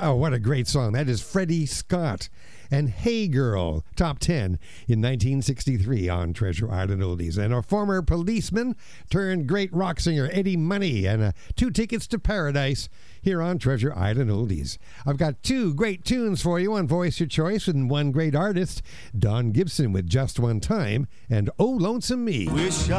Oh, what a great song. That is Freddie Scott and Hey Girl, top 10 in 1963 on Treasure Island Oldies. And a former policeman turned great rock singer Eddie Money and 2 tickets to paradise here on Treasure Island Oldies. I've got 2 great tunes for you on Voice Your Choice and 1 great artist, Don Gibson with Just One Time and Oh Lonesome Me. Wish